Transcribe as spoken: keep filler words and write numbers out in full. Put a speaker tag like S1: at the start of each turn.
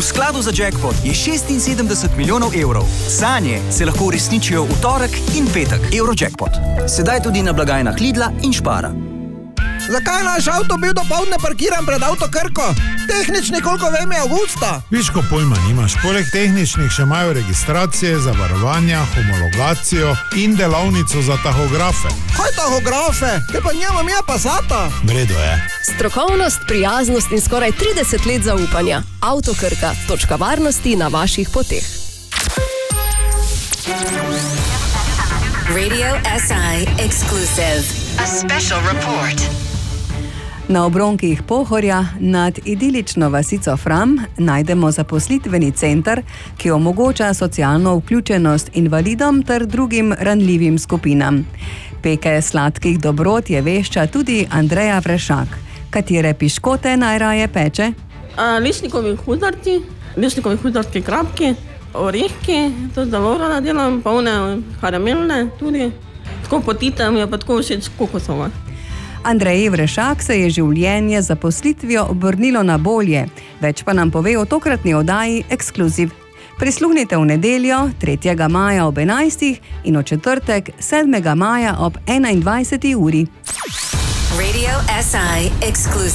S1: V skladu za jackpot je šestinsedemdeset milijonov evrov. Sanje se lahko uresničijo v torek in petek. Eurojackpot. Sedaj tudi na blagajnah Lidla in Spara.
S2: Zakaj naš avto bil dopoldne parkiran pred Avto Krko? Tehnični, koliko vem, je avgusta.
S3: Viš, ko pojma nimaš. Poleg tehničnih še imajo registracije, zavarovanja, homologacijo in delavnico za tahografe.
S2: Kaj tahografe? Te pa njemam je Passata.
S3: Vredo je.
S4: Strokovnost, prijaznost in skoraj trideset let zaupanja. Avto Krka, točka varnosti na vaših poteh.
S5: Radio S I exclusive. A special report.
S6: Na obronkih Pohorja nad idilično vasico Fram najdemo zaposlitveni center, ki omogoča socialno vključenost invalidom ter drugim ranljivim skupinam. Peke sladkih dobrot je vešča tudi Andreja Vrešak. Katere piškote najraje peče?
S7: Lišnikovi hudarci, lišnikovi hudarski krapki, orehki, to zelo rada delam, polne karamelne tudi. Tako potitam je pa tako všeč kokosova.
S6: Andreji Vrešak se je življenje z zaposlitvijo obrnilo na bolje, več pa nam pove o tokratni oddaji Ekskluziv. Prisluhnite v nedeljo, tretjega maja ob enajstih in v četrtek, sedmega maja ob enaindvajseti uri.
S5: Radio S I exclusive.